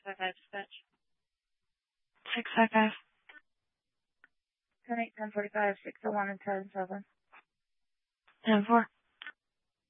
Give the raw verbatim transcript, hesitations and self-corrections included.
five five dispatch. Six five five. ten eight, ten forty-five, six oh one, and ten seven. Ten four.